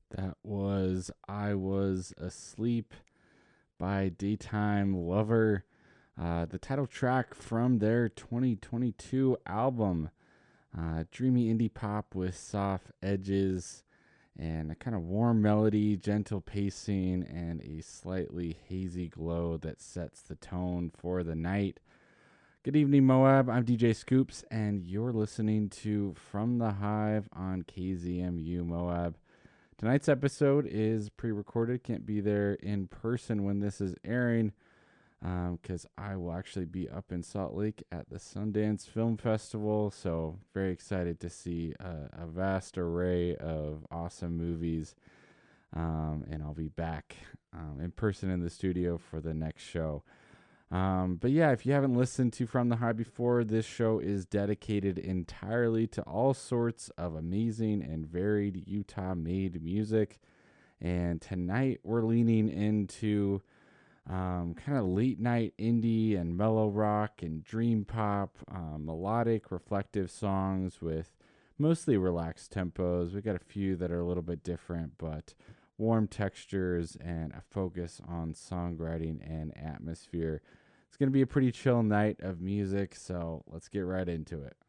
That was I Was Asleep by Daytime Lover, the title track from their 2022 album. Dreamy indie pop with soft edges and a kind of warm melody, gentle pacing, and a slightly hazy glow that sets the tone for the night. Good evening, Moab. I'm DJ Scoops, and you're listening to From the Hive on KZMU Moab. Tonight's episode is pre recorded, can't be there in person when this is airing because I will actually be up in Salt Lake at the Sundance Film Festival. So, very excited to see a vast array of awesome movies. And I'll be back in person in the studio for the next show. But yeah, if you haven't listened to From the High before, this show is dedicated entirely to all sorts of amazing and varied Utah made music. And tonight we're leaning into kind of late night indie and mellow rock and dream pop, melodic, reflective songs with mostly relaxed tempos. We got a few that are a little bit different, but warm textures and a focus on songwriting and atmosphere. It's going to be a pretty chill night of music, so let's get right into it.